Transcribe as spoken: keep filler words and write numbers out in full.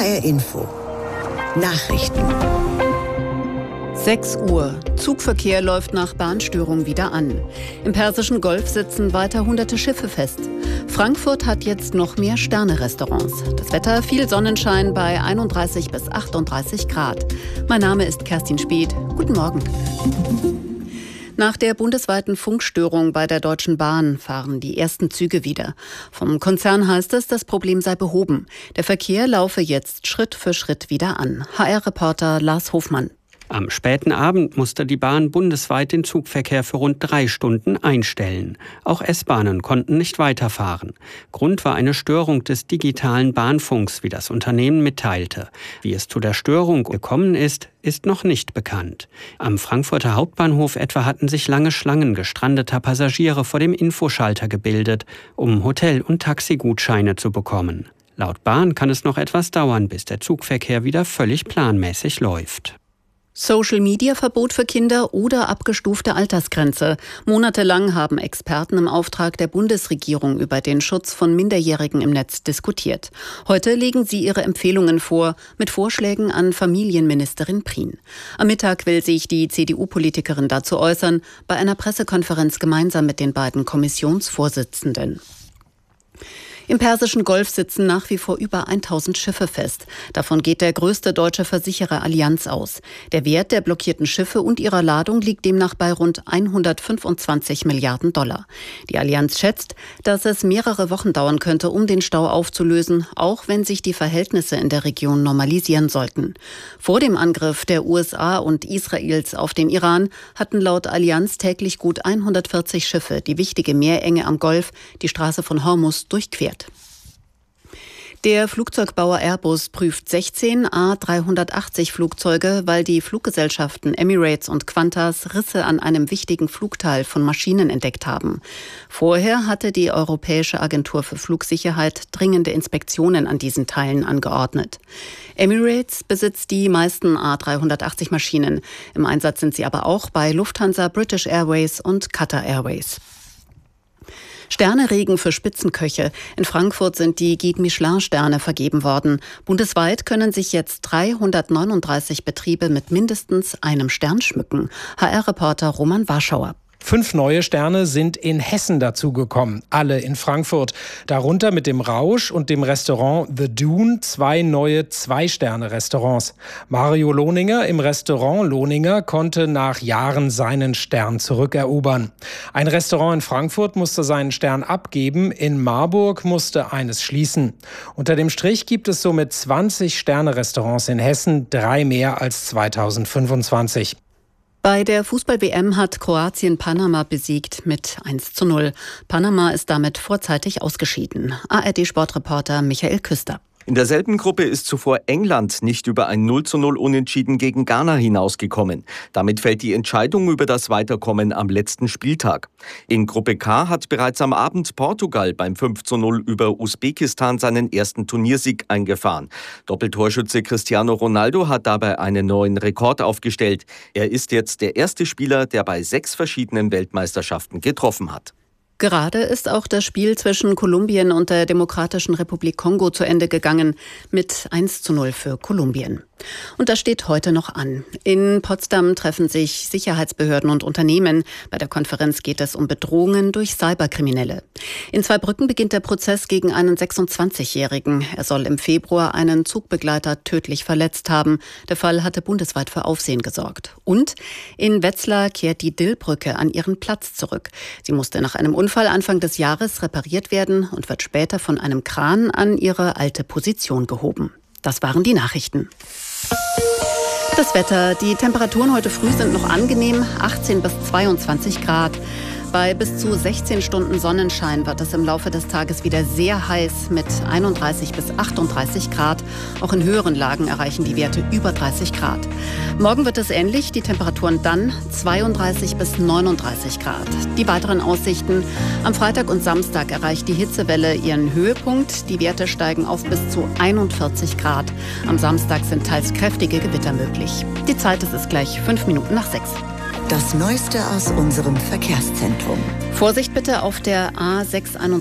H R Info. Nachrichten. sechs Uhr. Zugverkehr läuft nach Bahnstörung wieder an. Im Persischen Golf sitzen weiter hunderte Schiffe fest. Frankfurt hat jetzt noch mehr Sterne-Restaurants. Das Wetter, viel Sonnenschein bei einunddreißig bis achtunddreißig Grad. Mein Name ist Kerstin Speth. Guten Morgen. Nach der bundesweiten Funkstörung bei der Deutschen Bahn fahren die ersten Züge wieder. Vom Konzern heißt es, das Problem sei behoben. Der Verkehr laufe jetzt Schritt für Schritt wieder an. H R-Reporter Lars Hofmann. Am späten Abend musste die Bahn bundesweit den Zugverkehr für rund drei Stunden einstellen. Auch S-Bahnen konnten nicht weiterfahren. Grund war eine Störung des digitalen Bahnfunks, wie das Unternehmen mitteilte. Wie es zu der Störung gekommen ist, ist noch nicht bekannt. Am Frankfurter Hauptbahnhof etwa hatten sich lange Schlangen gestrandeter Passagiere vor dem Infoschalter gebildet, um Hotel- und Taxigutscheine zu bekommen. Laut Bahn kann es noch etwas dauern, bis der Zugverkehr wieder völlig planmäßig läuft. Social-Media-Verbot für Kinder oder abgestufte Altersgrenze. Monatelang haben Experten im Auftrag der Bundesregierung über den Schutz von Minderjährigen im Netz diskutiert. Heute legen sie ihre Empfehlungen vor, mit Vorschlägen an Familienministerin Prien. Am Mittag will sich die C D U-Politikerin dazu äußern, bei einer Pressekonferenz gemeinsam mit den beiden Kommissionsvorsitzenden. Im Persischen Golf sitzen nach wie vor über tausend Schiffe fest. Davon geht der größte deutsche Versicherer Allianz aus. Der Wert der blockierten Schiffe und ihrer Ladung liegt demnach bei rund hundertfünfundzwanzig Milliarden Dollar. Die Allianz schätzt, dass es mehrere Wochen dauern könnte, um den Stau aufzulösen, auch wenn sich die Verhältnisse in der Region normalisieren sollten. Vor dem Angriff der U S A und Israels auf den Iran hatten laut Allianz täglich gut hundertvierzig Schiffe die wichtige Meerenge am Golf, die Straße von Hormuz, durchquert. Der Flugzeugbauer Airbus prüft sechzehn A dreihundertachtzig Flugzeuge, weil die Fluggesellschaften Emirates und Qantas Risse an einem wichtigen Flugteil von Maschinen entdeckt haben. Vorher hatte die Europäische Agentur für Flugsicherheit dringende Inspektionen an diesen Teilen angeordnet. Emirates besitzt die meisten A dreihundertachtzig Maschinen. Im Einsatz sind sie aber auch bei Lufthansa, British Airways und Qatar Airways. Sterneregen für Spitzenköche. In Frankfurt sind die Guide Michelin-Sterne vergeben worden. Bundesweit können sich jetzt dreihundertneununddreißig Betriebe mit mindestens einem Stern schmücken. H R-Reporter Roman Warschauer. Fünf neue Sterne sind in Hessen dazugekommen, alle in Frankfurt. Darunter mit dem Rausch und dem Restaurant The Dune zwei neue Zwei-Sterne-Restaurants. Mario Lohninger im Restaurant Lohninger konnte nach Jahren seinen Stern zurückerobern. Ein Restaurant in Frankfurt musste seinen Stern abgeben, in Marburg musste eines schließen. Unter dem Strich gibt es somit zwanzig Sterne-Restaurants in Hessen, drei mehr als zweitausendfünfundzwanzig. Bei der Fußball-W M hat Kroatien Panama besiegt mit eins zu null. Panama ist damit vorzeitig ausgeschieden. A R D-Sportreporter Michael Küster. In derselben Gruppe ist zuvor England nicht über ein null zu null Unentschieden gegen Ghana hinausgekommen. Damit fällt die Entscheidung über das Weiterkommen am letzten Spieltag. In Gruppe K hat bereits am Abend Portugal beim fünf zu null über Usbekistan seinen ersten Turniersieg eingefahren. Doppeltorschütze Cristiano Ronaldo hat dabei einen neuen Rekord aufgestellt. Er ist jetzt der erste Spieler, der bei sechs verschiedenen Weltmeisterschaften getroffen hat. Gerade ist auch das Spiel zwischen Kolumbien und der Demokratischen Republik Kongo zu Ende gegangen mit eins zu null für Kolumbien. Und das steht heute noch an. In Potsdam treffen sich Sicherheitsbehörden und Unternehmen. Bei der Konferenz geht es um Bedrohungen durch Cyberkriminelle. In Zweibrücken beginnt der Prozess gegen einen sechsundzwanzigjährigen. Er soll im Februar einen Zugbegleiter tödlich verletzt haben. Der Fall hatte bundesweit für Aufsehen gesorgt. Und in Wetzlar kehrt die Dillbrücke an ihren Platz zurück. Sie musste nach einem Unfall Anfang des Jahres repariert werden und wird später von einem Kran an ihre alte Position gehoben. Das waren die Nachrichten. Das Wetter. Die Temperaturen heute früh sind noch angenehm, achtzehn bis zweiundzwanzig Grad. Bei bis zu sechzehn Stunden Sonnenschein wird es im Laufe des Tages wieder sehr heiß mit einunddreißig bis achtunddreißig Grad. Auch in höheren Lagen erreichen die Werte über dreißig Grad. Morgen wird es ähnlich, die Temperaturen dann zweiunddreißig bis neununddreißig Grad. Die weiteren Aussichten: Am Freitag und Samstag erreicht die Hitzewelle ihren Höhepunkt. Die Werte steigen auf bis zu einundvierzig Grad. Am Samstag sind teils kräftige Gewitter möglich. Die Zeit ist es gleich fünf Minuten nach sechs. Das Neueste aus unserem Verkehrszentrum. Vorsicht bitte auf der A sechs